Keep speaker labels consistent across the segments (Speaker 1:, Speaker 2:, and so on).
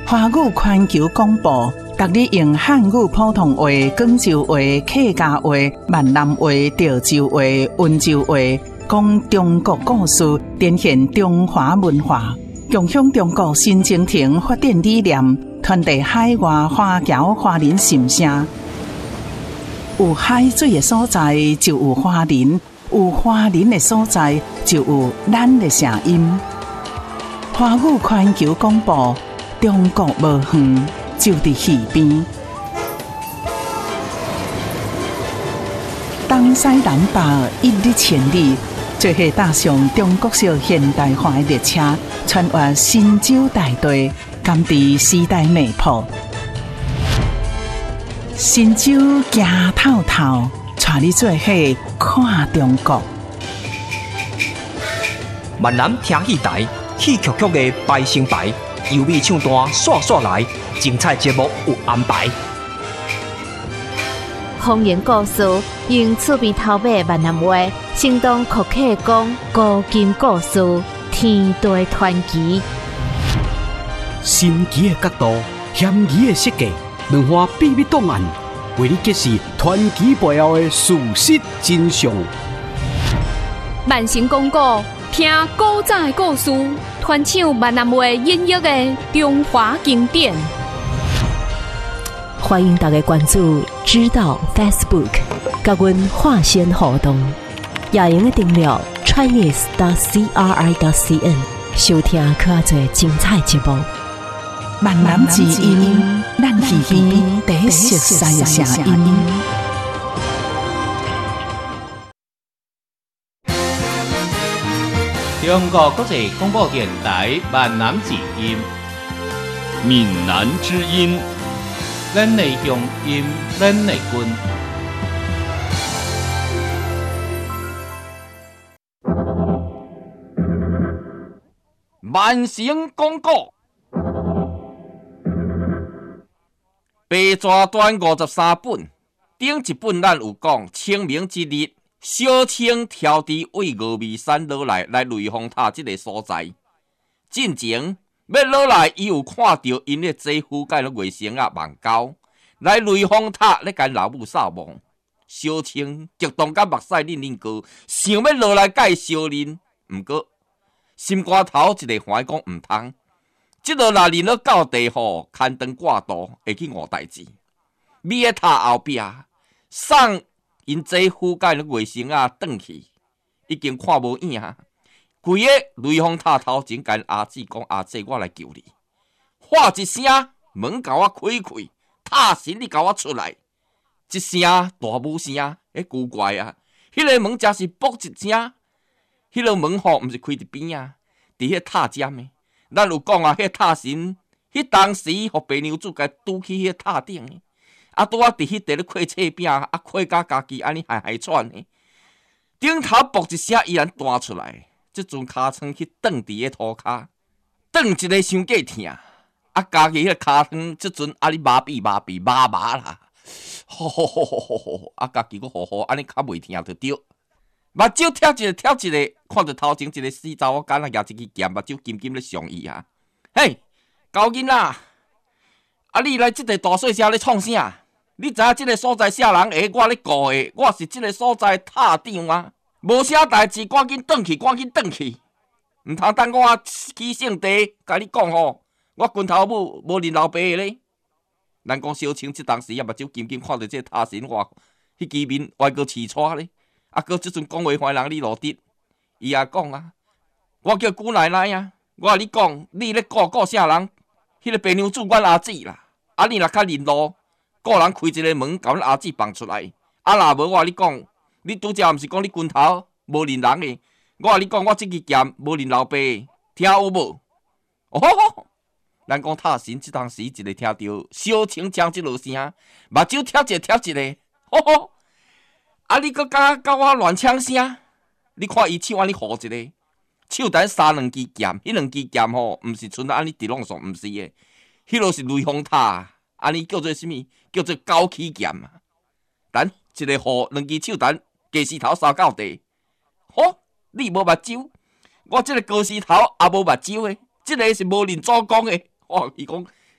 Speaker 1: 华语环球广播，逐日用汉语普通话、广州话、客家话、闽南话、潮州话、温州话，讲中国故事，展现中华文化，共享中国新征程发展理念，传递海外华侨华人心声。有海水的所在，就有华人；有华人的所在，就有咱的声音。华语环球广播。中国无远，就伫耳边。东西南北一日千里，做伙搭上中国式现代化的列车，穿越神州大地，甘伫时代脉搏。神州行透透，带你做伙看中国。
Speaker 2: 闽南听戏台，戏曲曲的排成排。优美唱段刷刷来，精彩节目有安排。
Speaker 3: 方言故事用趣味头尾闽南话，生动酷客讲古今故事，天地传奇。
Speaker 4: 神奇的角度，险疑的设计，两岸秘密档案，为你揭示传奇背后的事实真相。
Speaker 5: 万成讲古，听古早的故事。传唱闽南话音乐的中华经典，
Speaker 3: 欢迎大家关注知道 Facebook， 甲阮化身互动，也用订阅 Chinese.CRI.CN 收听较侪精彩节目。
Speaker 1: 闽南之音，咱耳边第一熟悉的声音。
Speaker 6: 中国国际广播电台闽南之音，
Speaker 7: 闽南之音，
Speaker 6: 咱的乡音，咱的根。
Speaker 7: 万成讲古，白纸短53本，顶一本咱有讲清明节日。小青挑伫为峨眉山落来雷峰塔这个所在，进前要落来，伊有看到因的姐夫甲月星啊望交来雷峰塔咧跟老母扫墓。小青激动甲目屎恁高，想要落来甲伊相认，毋过心肝头一个怀讲毋通，即落若认了到地吼，牵肠挂肚会去误代志。米个塔后壁送。因姐夫甲月星啊转去，已经看无影。规个雷峰塔头前跟阿姊讲：“阿姊，我来救你。”喊一声，门甲我开开，塔神你甲我出来。一声大母声，古怪啊！迄个门真是啵一声，迄个门吼毋是开伫边啊，伫迄塔尖的。咱有讲啊，迄塔神，迄当时互白娘子甲拄去迄塔顶的。拄啊！伫迄地咧开册饼，开甲家己安尼害喘呢。顶头啵一声，依然弹出来。即阵尻川去蹬伫个涂骹，蹬一个伤过疼。家己迄个尻川即阵你麻啦。吼！家己佫吼安尼较袂疼着对。目睭跳一个，看着头前一个死查某囡仔举一支剑，目睭金金咧上伊啊！嘿，高囡仔，你来即个大细声咧创啥？你知影即个所在啥人下我咧顾的？我是即个所在塔长啊！无啥代志，赶紧转去！毋通等我起性地，甲你讲吼，我拳头母无认老爸的咧。咱讲小青即当时目睭金金看到即个塔神话，迄支面歪个饲带咧，搁即阵讲话怀人你落得，伊也讲啊，我叫姑奶奶啊，我甲你讲，你咧顾啥人？迄个白娘子阮阿姊啦，你若较认路。个人开一个门，甲阮阿姊放出来。若无我甲你讲，你拄则毋是讲你拳头无认人的？我甲你讲，我即支剑无认老爸的，听有无？哦，咱讲塔神即当时一个听到小青讲即落声，目睭跳一个，吼！你搁甲我乱抢声？你看伊手安尼护一个，手等三两支剑，迄两支剑吼，毋是剩安尼直拢上，毋是的，迄落是雷峰塔。安尼叫做什么？叫做高起剑啊！等一个护两支手等鸡丝头三到地。吼，你无目睭，我即个高丝头也无目睭诶，即个是无认祖公诶。伊讲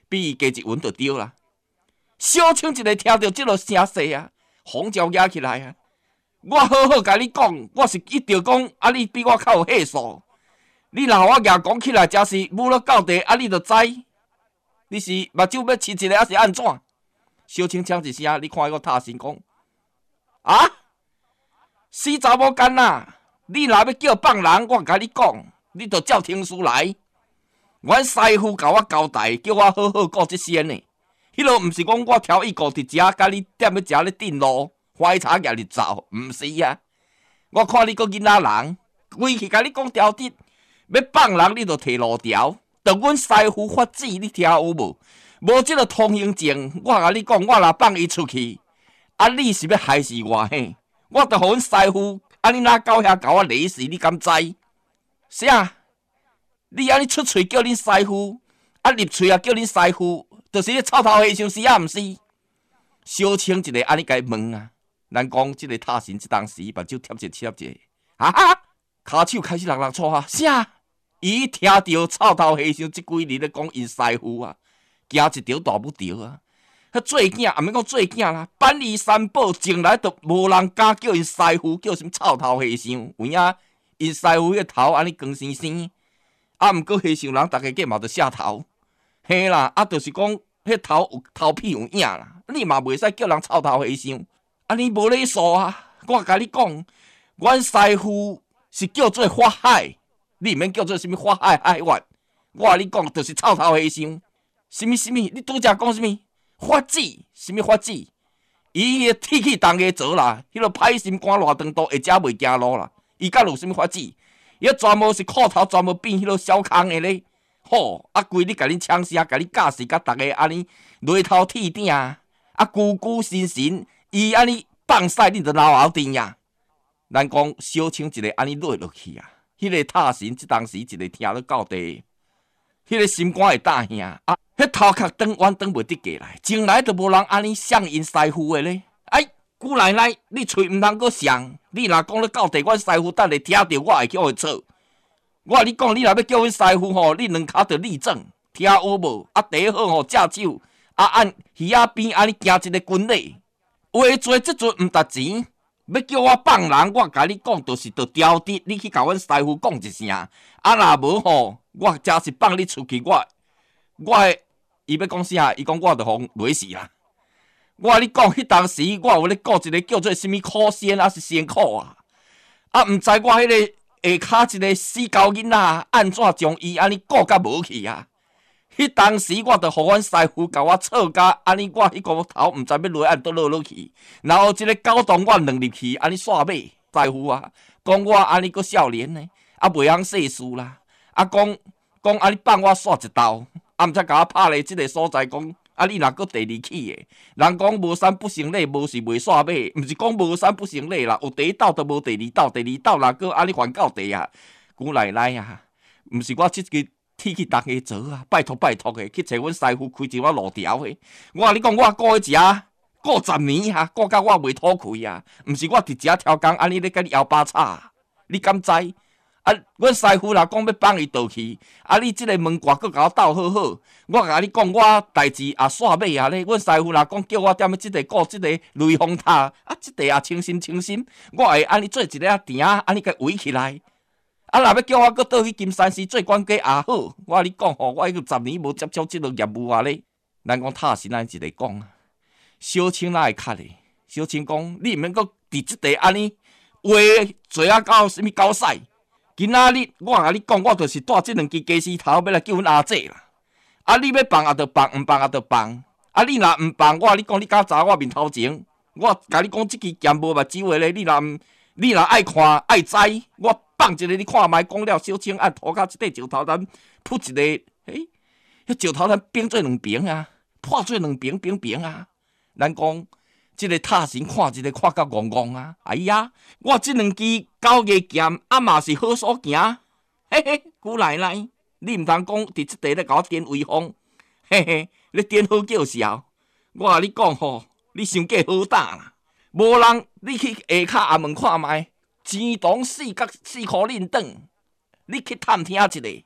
Speaker 7: 比伊加一稳就对啦。小青一个听到即落声势啊，风照压起来啊！我好好甲你讲，我是一直讲啊，你比我较有岁数。你若我举讲起来，真是侮辱到地，啊，你就知。你是目睭要饲一个，还是安怎？小青呛一声，你看伊个塔神讲啊，死查某干仔，你若要叫放人，我甲你讲，你着照听书来。阮师傅甲我交代，叫我好好顾即仙呢。迄落毋是讲我挑伊顾伫遮，甲你踮咧遮咧顶路，怀茶举日走，毋是啊。我看你个囡仔人，规气甲你讲条直。要放人，你就摕路条，着阮师傅法旨，你听有无？无即个通行证，我甲你讲，我若放伊出去，啊，你是要害死我嘿？我着互阮师傅，安尼哪到遐甲我勒死，你敢知？啥？你安尼出喙叫恁师傅，啊入喙也叫恁师傅，就是咧臭头和尚是啊，毋是？小青一个安尼甲伊问啊，咱讲即个塔神即当时目睭贴一贴，哈哈，骹手开始落错啊，啥？伊听到臭头和尚即几日咧讲因师傅啊，惊一条大不着啊！迄做囝也免讲做囝啦，板衣三宝从来都无人敢叫因师傅叫什么臭头和尚，有影因师傅迄头安尼光生生，啊毋过和尚人逐个计嘛着下头，嘿啦，啊就是讲迄头有头皮有影啦，你嘛袂使叫人臭头和尚，安尼无礼数啊！我甲你讲，阮师傅是叫做法海。你毋免叫做什么法海海员，我甲你讲，就是臭头和尚。什么？你拄则讲什么？法旨？什么法旨？伊个铁器重个做啦，迄个歹心肝偌长度，会遮袂行路啦。伊敢有什么法旨？伊专门是裤头专门变迄个小空的咧。吼，啊规日甲恁抢声，甲恁教示，甲逐个安尼犁头铁顶，啊久久神神，伊安尼放屎，你着老后甜呀。咱讲小青一个安尼落去啊。迄个塔神即当时一个听了到地，迄个心肝会大兄啊！迄头壳转弯转袂得过来，从来都无人安尼向因师傅的咧。哎，姑奶奶，你喙毋通阁上，你若讲咧到地，阮师傅等下听到我会叫伊错。我甲你讲，你若要叫阮师傅吼，你两骹着立正，听有无？啊，第一好吼，隻手啊按鱼仔边安尼行一个军礼，话做即阵毋值钱。要叫我放人，我甲你讲，就是着调直，你去甲阮师傅讲一声。啊，若无吼，我真是放你出去，伊要讲啥？伊讲我着互累死啦。我甲你讲，迄当时我有咧顾一个叫做什么苦仙还是仙苦啊？啊，毋知我迄个下骹一个死狗囡仔，安怎将伊安尼顾甲无去啊？迄当时我着互阮师傅甲我吵甲安尼，我迄个头毋知要落安倒落去，然后即个狗洞我弄入去，安尼煞尾。师傅啊，讲我安尼个少年呢，啊袂晓世事啦，啊讲安尼放我煞一道，啊毋则甲我拍咧即个所在讲，啊你若搁第二起的，人讲无三不成礼，无是袂煞尾，毋是讲无三不成礼啦，有第一道都无第二道，第二道若搁安尼还到地啊，姑奶奶啊，毋是我即个。铁去逐个做啊！拜托的，去找阮师傅开一碗路条的。我甲你讲，我顾迄遮顾10年啊，顾到我袂吐气啊！毋是我伫遮挑工安尼咧甲你摇把叉，你敢知？啊，阮师傅若讲要放伊倒去，啊，你即个门挂阁甲我斗好好。我甲你讲，我代志也煞尾啊咧。阮师傅若讲叫我踮咧即个顾即个雷峰塔，啊，即个也清心，我会安尼做一个埕，安尼甲围起来。啊！若要叫我搁倒去金山寺做管家也好，我甲你讲吼，我迄个10年无接触即个业务啊咧。咱讲塔神咱一个讲啊，小青哪会卡咧？小青讲，你毋免搁伫即地安尼话做啊到什物狗屎？今仔日我甲你讲，我就是带即两支鸡丝头要来叫阮阿姐啦。啊，你要放也着放，毋放也着放。啊，你若毋放，我甲你讲，你敢查我面头前？我甲你讲，即支剑无目睭的咧，你若爱看爱知，我。放一个你看卖，讲了小青按涂骹即块石头蛋，扑一个，迄石头蛋变做两边啊，破做两边平啊。咱讲即个塔神看一个看到戆戆啊，哎呀，我即两支狗牙剑啊嘛是好所行，嘿嘿，姑奶奶，你毋通讲伫即地咧甲我颠威风，嘿嘿，咧颠好叫嚣。我甲你讲吼，你伤过好打啦，无人你去下骹阿门看卖。钱塘4块4块恁转，你去探听一下，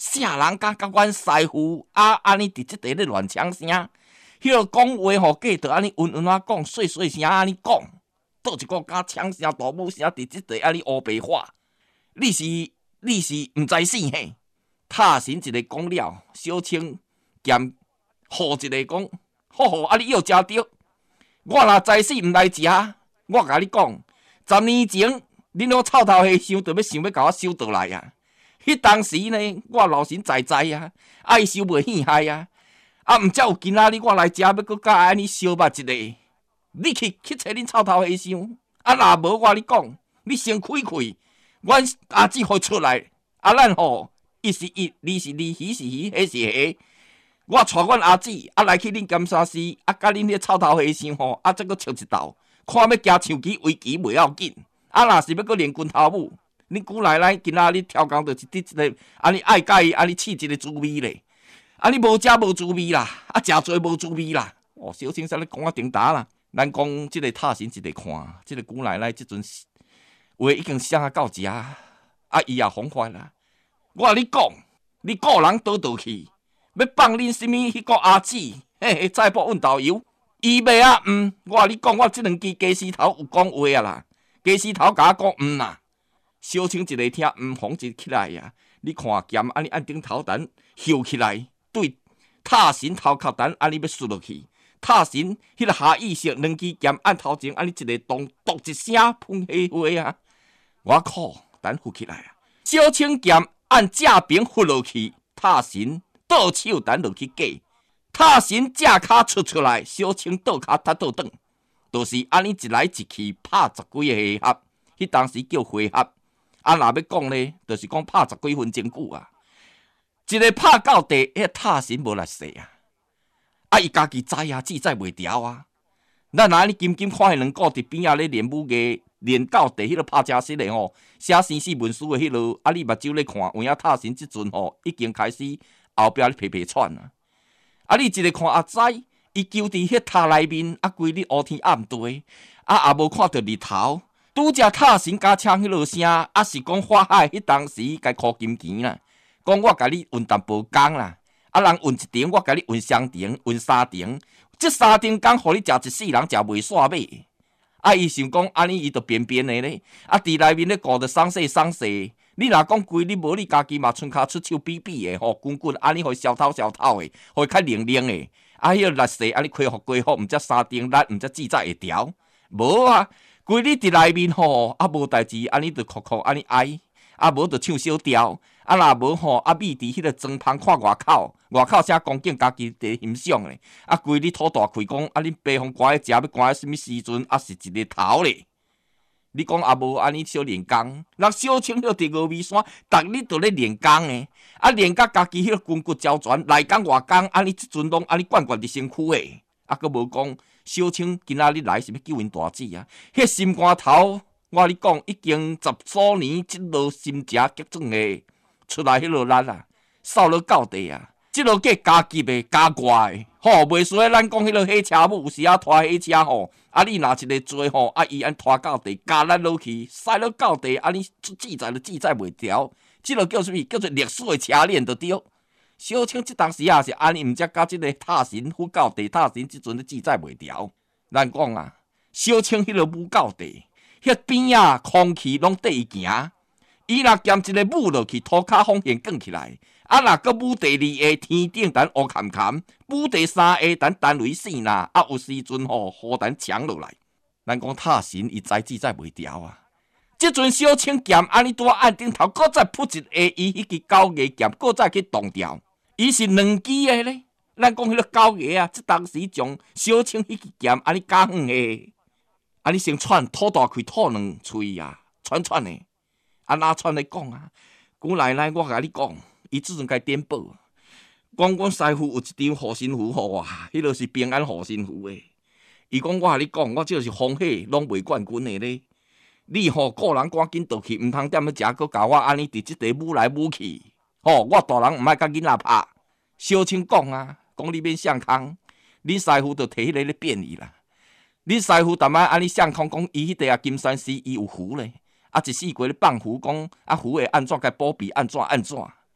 Speaker 7: 啥人敢甲阮师傅安尼伫即地咧乱抢声？迄个讲话吼，计着安尼温温啊讲，细细声安尼讲，倒一个敢抢声大母声伫即地安尼乌白话，你是毋知死嘿？塔神一个讲了，小青兼好一个讲，好啊！你又食着，我若知死毋来食，我甲你讲，10年前恁拢臭头和尚就想甲我收倒来啊！迄当时呢，我老神在在啊，爱收袂稀害啊！毋则有今仔日我来食，要搁甲安尼烧肉一个，你去找恁臭头和尚，若无我你讲，你先开开，阮阿姊互出来，咱吼一是一，二是二，鱼是鱼，虾是虾。我带阮阿姊来去恁监察司，甲恁迄臭头和尚吼，则搁笑一道，看要行象棋围棋袂要紧，若是要搁练拳头舞。恁姑奶奶今仔日挑工就是伫即个安尼爱甲伊安尼试一个滋味咧，你无食无滋味啦，食做无滋味啦。哦，小青山咧讲顶打啦，咱讲即个塔神一个看，即个姑奶奶即阵话已经声到遮，伊也疯发啦。我甲你讲，你个人倒去，要放恁什么迄个阿姊，再补运豆油，伊袂啊我甲你讲，我即两支鸡丝头有讲话啊啦，鸡丝头甲我讲啦。小青一个听红一起来呀！你看剑安尼按顶头单摇起来，对塔神头壳单安尼要摔落去。塔神迄个下意识两支剑按头前安尼一个咚咚一声喷黑花啊！我靠，单浮起来啊！小青剑按正边拂落去，塔神倒手单落去架，塔神正骹出来，小青倒骹踏倒转，就是安尼一来一去拍10几个回合，迄当时叫回合。若要讲呢，就是讲拍10几分钟久啊！一个拍到地，迄塔神无力势啊！伊家己知啊，制裁袂牢啊！咱安尼金看迄两个伫边仔咧练武艺，练到地迄个拍车室的吼，写生死文书的迄落，你目睭咧看，有影塔神即阵吼已经开始后壁咧皮喘啊！你一个看也知，伊就伫迄塔内面，规日乌天暗地，也无看到日头。拄则塔神加唱迄落声，是讲法海迄当时该箍金钱啦，讲我甲你运淡薄工啦，人运一场，我甲你运双场，运3场，这3场工，互你食一世人食袂煞买。伊想讲安尼，伊就便的咧，伫内面咧顾着爽势，你若讲规日无你家己嘛，剩骹出手比的吼，滚安尼互消透的，互较灵的。迄个力势安尼开互，毋则3场力，毋则制裁会调，无啊。规日伫内面吼，无代志，安尼就哭安尼哀，无就唱小调，若无吼，秘伫迄个装棚看外口啥光景，家己伫欣赏咧，规日吐大气讲，恁爸风赶去食，要赶去什么时阵，是一个头咧。你讲无安尼小练功，人小青了伫峨眉山，逐日都咧练功诶，练甲家己迄个筋骨交全，内功外功，安尼即阵拢安尼灌伫身躯诶，佫无讲。小青今仔日来是要救因大姊啊！迄心肝头，我你讲已经10多年，即落心邪激转的出来迄落力啊，扫落到地啊！即落计加急的加怪的，吼，袂输咱讲迄落火车母有时拖火车吼，你若一个做吼，伊安拖到地，加咱落去，驶落到地，安尼制裁袂牢，即落叫什么？叫做历史的车链就对。小青即当时也是安尼，毋则甲即个塔神舞到地，塔神即阵咧制裁袂牢。咱讲啊，小青迄个舞到地，迄边仔空气拢缀伊行，伊若兼一个舞落去，涂骹风险降起来。若搁舞第2下，天顶等乌坎坎；舞第3下，等单雷死啦。有时阵吼，雨等强落来。咱讲塔神伊知制裁袂牢啊。即阵小青剑安尼拄按顶头，搁再扑一下，伊迄支狗牙剑，搁再去动掉。伊是2支的咧，咱讲迄个狗牙啊，即当时将小青迄支剑安尼加远的，安尼先喘吐大气，吐2喙啊，喘的，哪喘咧讲啊？姑奶奶，我甲你讲，伊即阵该颠簸，讲阮师傅有一张护身符互我，迄落是平安护身符的。伊讲我甲你讲，我即是风火拢袂冠军的咧。你吼个人赶紧倒去，毋通踮咧食，搁甲我安尼伫即地舞来舞去。吼，我大人毋爱甲囡仔拍。小青讲啊，讲你免上空，恁师傅就摕迄个咧变伊啦。恁师傅淡仔安尼上空讲，伊迄地金山寺伊有符咧，一世过咧放符，讲符会安怎，该保庇安怎。